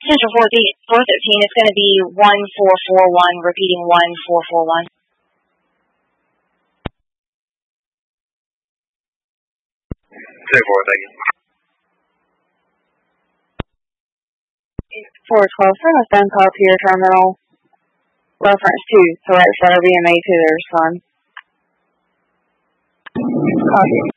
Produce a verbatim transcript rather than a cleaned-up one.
Central four thirteen, it's going to be one four four one, repeating one four four one. Central four, thank you. four twelve from the SunCar Pier Terminal. Reference to correct letter B M A to their son. Copy.